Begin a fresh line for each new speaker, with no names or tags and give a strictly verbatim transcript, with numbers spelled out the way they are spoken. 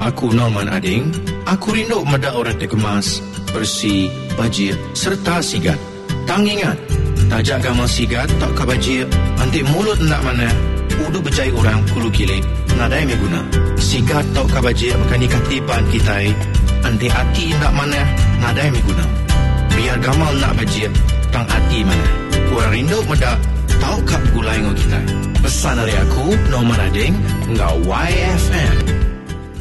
aku Norman Ading. Aku rindu medak orang terkemas, bersih, bajir serta sigat. Tang ingat, tajak gamal sigat tak kabajir, antik mulut nak mana, udu berjaya orang kulu kilik, nadai meguna. Sigat tak kabajir bukan ikatipan kita, antik hati nak mana, nadai meguna. Biar gamal nak bajir, tang hati mana. Kurang rindu medak, tau kap gulai ngau kita. Pesan dari aku, Norman Ading, ngau Y F M.